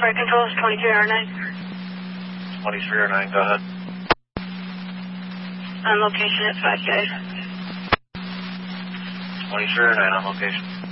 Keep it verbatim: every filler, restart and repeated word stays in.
Flight control is twenty-three R nine. twenty-three R nine, go ahead. On location at five K. twenty-three R nine on location.